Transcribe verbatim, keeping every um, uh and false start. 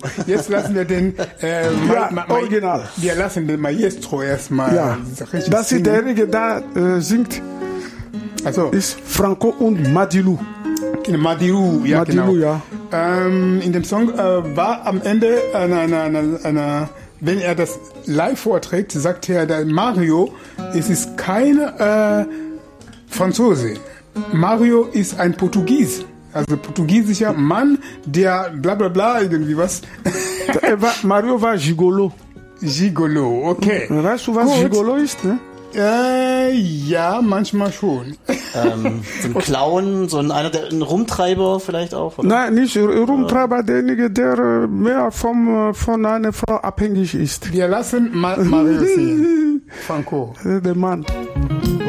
jetzt lassen wir den äh, ja, ma, ma, Original. Wir lassen den Maestro erstmal. Ja, das ist derjenige, der äh, singt, also, ist Franco und Madilu. Madilu, ja Madilu, genau. ja. Ähm, in dem Song äh, war am Ende eine, eine, eine, eine, wenn er das live vorträgt, sagt er, der Mario, es ist kein äh, Franzose. Mario ist ein Portugies. Also portugiesischer Mann, der bla bla bla irgendwie was. war, Mario war Gigolo. Gigolo, okay. Weißt du, was Gut. Gigolo ist, ne? Äh, ja, manchmal schon. Ähm, so ein Clown, so ein einer der ein Rumtreiber vielleicht auch, oder? Nein, nicht Rumtreiber, derjenige, der mehr vom, von einer Frau abhängig ist. Wir lassen Ma- Mario sehen. Franco. Der Mann.